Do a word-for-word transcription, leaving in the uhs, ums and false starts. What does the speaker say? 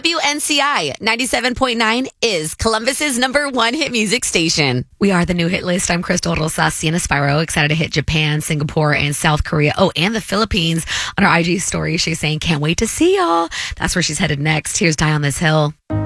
W N C I ninety-seven point nine is Columbus's number one hit music station. We are the new hit list. I'm Crystal Rosas, Sienna Spyro, excited to hit Japan, Singapore, and South Korea. Oh, and the Philippines. On her I G story, she's saying, can't wait to see y'all. That's where she's headed next. Here's Die on This Hill.